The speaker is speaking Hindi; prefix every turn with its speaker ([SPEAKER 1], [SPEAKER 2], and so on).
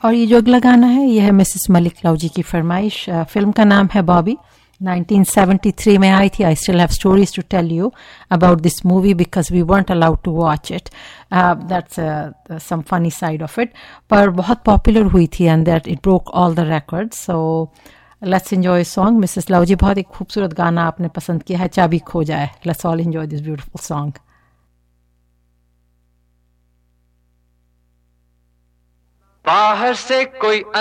[SPEAKER 1] और ये जो अगला गाना है ये है मिसेस मलिक लव जी की फरमाइश। फिल्म का नाम है बॉबी, 1973 में आई थी। I still have stories to tell you about this movie because we weren't allowed to watch it. That's some funny side of it. पर बहुत पॉपुलर हुई थी and that it broke all the records. So let's enjoy song. Mrs love जी, बहुत एक खूबसूरत गाना आपने पसंद किया है, चाबी खो जाए। Let's all enjoy this beautiful song.
[SPEAKER 2] बाहर से कोई